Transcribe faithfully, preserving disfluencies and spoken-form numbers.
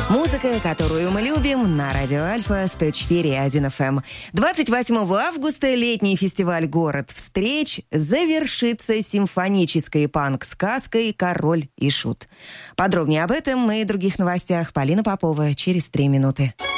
Музыка, которую мы любим, на радио Альфа сто четыре и один эф эм. двадцать восьмого августа летний фестиваль «Город встреч» завершится симфонической панк-сказкой «Король и Шут». Подробнее об этом и других новостях Полина Попова через три минуты.